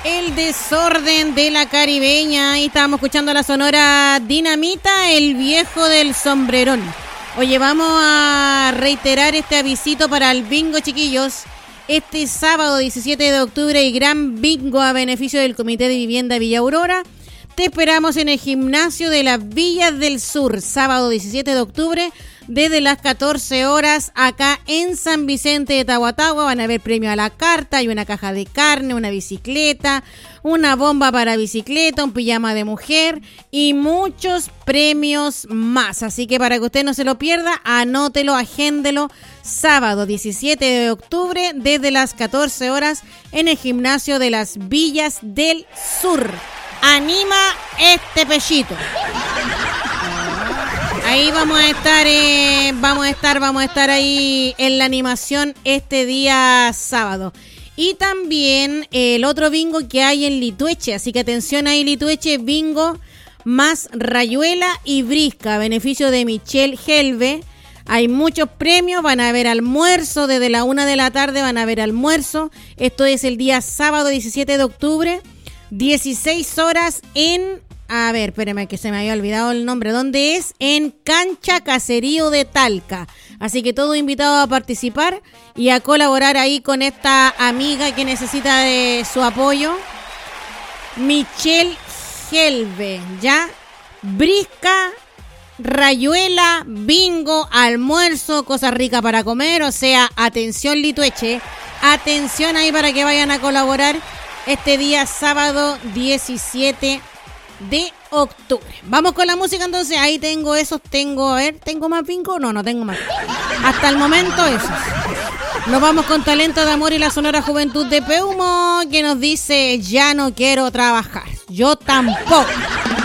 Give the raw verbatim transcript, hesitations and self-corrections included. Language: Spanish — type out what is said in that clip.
El desorden de la caribeña. Ahí estábamos escuchando la sonora Dinamita, el viejo del sombrerón. Oye, vamos a reiterar este avisito para el bingo, chiquillos. Este sábado diecisiete de octubre hay gran bingo a beneficio del Comité de Vivienda Villa Aurora. Te esperamos en el gimnasio de las Villas del Sur, sábado diecisiete de octubre, desde las catorce horas, acá en San Vicente de Tahuatahua. Van a haber premio a la carta, hay una caja de carne, una bicicleta, una bomba para bicicleta, un pijama de mujer y muchos premios más. Así que para que usted no se lo pierda, anótelo, agéndelo, sábado diecisiete de octubre, desde las catorce horas, en el gimnasio de las Villas del Sur. Anima este pechito. Ahí vamos a estar, eh, vamos a estar, vamos a estar ahí en la animación este día sábado. Y también eh, el otro bingo que hay en Litueche, así que atención ahí, Litueche, bingo más rayuela y brisca, a beneficio de Michelle Helve. Hay muchos premios, van a haber almuerzo, desde la una de la tarde van a haber almuerzo. Esto es el día sábado diecisiete de octubre. dieciséis horas en, a ver, espérame que se me había olvidado el nombre, ¿dónde es? En Cancha Caserío de Talca. Así que todos invitados a participar y a colaborar ahí con esta amiga que necesita de su apoyo, Michelle Helve, ¿ya? Brisca, rayuela, bingo, almuerzo, cosas ricas para comer, o sea, atención Litueche, atención ahí para que vayan a colaborar este día sábado diecisiete de octubre. Vamos con la música entonces. Ahí tengo esos, tengo, a ver, ¿tengo más bingo? No, no tengo más. Hasta el momento esos. Nos vamos con Talento de Amor y la Sonora Juventud de Peumo, que nos dice, ya no quiero trabajar. Yo tampoco.